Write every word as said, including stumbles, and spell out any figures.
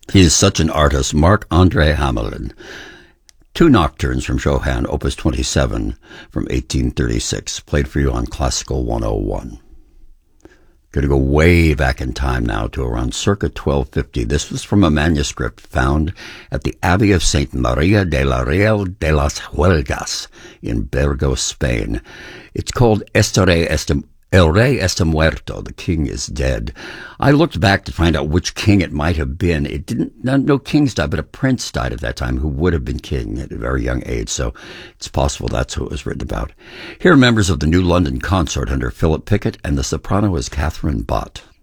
He is such an artist. Marc-Andre Hamelin. Two nocturnes from Chopin, Opus twenty-seven from eighteen thirty-six, played for you on Classical one oh one. Going to go way back in time now to around circa twelve fifty. This was from a manuscript found at the Abbey of Saint Maria de la Real de las Huelgas in Burgos, Spain. It's called Este Rey Este El Rey Está Muerto, the king is dead. I looked back to find out which king it might have been. It didn't, no, no kings died, but a prince died at that time who would have been king at a very young age, so it's possible that's who it was written about. Here are members of the New London Consort under Philip Pickett, and the soprano is Catherine Bott.